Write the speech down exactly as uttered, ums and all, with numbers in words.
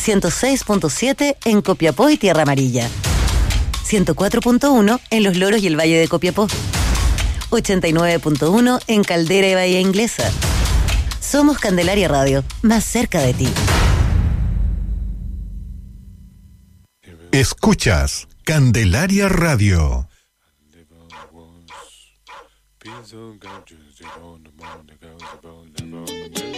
ciento seis punto siete en Copiapó y Tierra Amarilla, ciento cuatro punto uno en Los Loros y el Valle de Copiapó, ochenta y nueve punto uno en Caldera y Bahía Inglesa. Somos Candelaria Radio, más cerca de ti. Escuchas Candelaria Radio.